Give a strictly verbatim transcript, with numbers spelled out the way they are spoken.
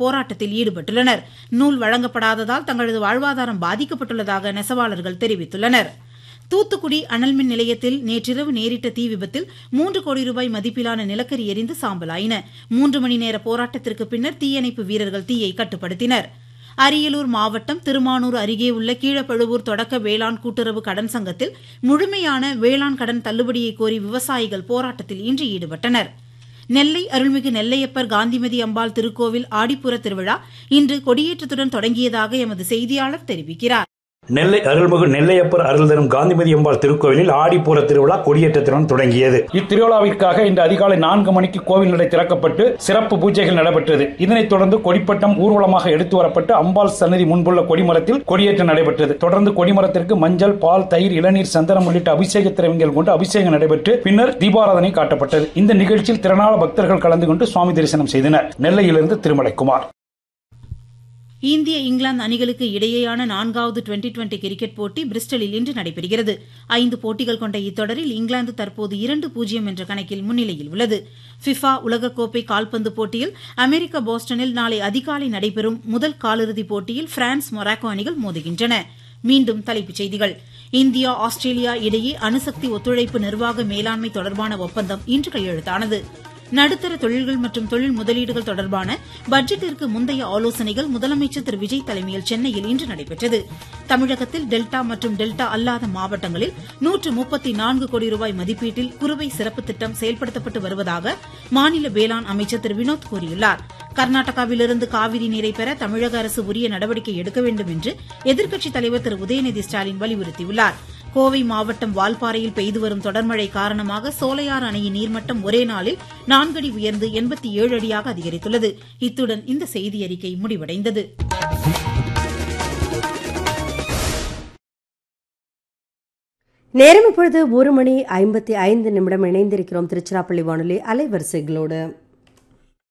போராட்டத்தில் ஈடுபட்டுள்ளனர். நூல் வழங்கப்படாததால் தங்களது வாழ்வாதாரம் பாதிக்கப்பட்டுள்ளதாக நெசவாளர்கள் தெரிவித்துள்ளனர். தூத்துக்குடி அனல்மின் நிலையத்தில் நேற்றிரவு நேரிட்ட தீ விபத்தில் மூன்று கோடி ரூபாய் மதிப்பிலான நிலக்கரி எரிந்து சாம்பலாயின. மூன்று மணி நேர போராட்டத்திற்கு பின்னர் தீயணைப்பு வீரர்கள் தீயை கட்டுப்படுத்தினர். அரியலூர் மாவட்டம் திருமானூர் அருகே உள்ள கீழப்பழுவூர் தொடக்க வேளாண் கூட்டுறவு கடன் சங்கத்தில் முழுமையான வேளாண் கடன் தள்ளுபடியை கோரி விவசாயிகள் போராட்டத்தில் இன்று ஈடுபட்டனர். நெல்லை அருள்மிகு நெல்லையப்பர் காந்திமதி அம்பாள் திருக்கோவில் ஆடிப்புற திருவிழா இன்று கொடியேற்றத்துடன் தொடங்கியதாக எமது செய்தியாளர் தெரிவிக்கிறார். நெல்லை அருள்மிகு நெல்லையப்பர் அருள் தரும் காந்திமதி அம்பாள் திருக்கோவிலில் ஆடிப்பூர திருவிழா கொடியேற்றத்துடன் தொடங்கியது. இத்திருவிழாவிற்காக இன்று அதிகாலை நான்கு மணிக்கு கோவில் நடை திறக்கப்பட்டு சிறப்பு பூஜைகள் நடைபெற்றது. இதனைத் தொடர்ந்து கொடிப்பட்டம் ஊர்வலமாக எடுத்து வரப்பட்டு அம்பாள் சன்னதி முன்புள்ள கொடிமரத்தில் கொடியேற்றம் நடைபெற்றது. தொடர்ந்து கொடிமரத்திற்கு மஞ்சள், பால், தயிர், இளநீர், சந்தனம் உள்ளிட்ட அபிஷேக திரவியங்கள் கொண்டு அபிஷேகம் நடைபெற்று பின்னர் தீபாராதனை காட்டப்பட்டது. இந்த நிகழ்ச்சியில் திரளான பக்தர்கள் கலந்து கொண்டு சுவாமி தரிசனம் செய்தனர். நெல்லையிலிருந்து திருமலைக்குமார். இந்திய இங்கிலாந்து அணிகளுக்கு இடையேயான நான்காவது டுவெண்டி டுவெண்டி கிரிக்கெட் போட்டி பிரிஸ்டலில் இன்று நடைபெறுகிறது. ஐந்து போட்டிகள் கொண்ட இத்தொடரில் இங்கிலாந்து தற்போது இரண்டு பூஜ்ஜியம் என்ற கணக்கில் முன்னிலையில் உள்ளது. ஃபிஃபா உலகக்கோப்பை கால்பந்து போட்டியில் அமெரிக்க போஸ்டனில் நாளை அதிகாலை நடைபெறும் முதல் காலிறுதிப் போட்டியில் பிரான்ஸ், மொராக்கோ அணிகள் மோதுகின்றன. மீண்டும் தலைப்புச் செய்திகள். இந்தியா ஆஸ்திரேலியா இடையே அணுசக்தி ஒத்துழைப்பு நிர்வாக மேலாண்மை தொடர்பான ஒப்பந்தம் இன்று கையெழுத்தானது. நடுத்தர தொழில்கள் மற்றும் தொழில் முதலீடுகள் தொடர்பான பட்ஜெட்டிற்கு முந்தைய ஆலோசனைகள் முதலமைச்சர் திரு விஜய் தலைமையில் சென்னையில் இன்று நடைபெற்றது. தமிழகத்தில் டெல்டா மற்றும் டெல்டா அல்லாத மாவட்டங்களில் நூற்று முப்பத்தி நான்கு கோடி ரூபாய் மதிப்பீட்டில் குறுவை சிறப்பு திட்டம் செயல்படுத்தப்பட்டு வருவதாக மாநில வேளாண் அமைச்சர் திரு வினோத் கூறியுள்ளார். கர்நாடகாவிலிருந்து காவிரி நீரை பெற தமிழக அரசு உரிய நடவடிக்கை எடுக்க வேண்டும் என்று எதிர்க்கட்சித் தலைவர் திரு உதயநிதி ஸ்டாலின் வலியுறுத்தியுள்ளார். கோவை மாவட்டம் வால்பாறையில் பெய்து வரும் தொடர்மழை காரணமாக சோலையாறு அணையின் நீர்மட்டம் ஒரே நாளில் நான்கு அடி உயர்ந்து எண்பத்தி ஏழு அடியாக அதிகரித்துள்ளது. இத்துடன் இந்த செய்தியறிக்கை முடிவடைந்தது. நேரம் இப்பொழுது ஒரு மணி ஐம்பத்தி ஐந்து நிமிடம். இணைந்திருக்கிறோம் திருச்சிராப்பள்ளி வானொலி அலைவரிசைகளோடு.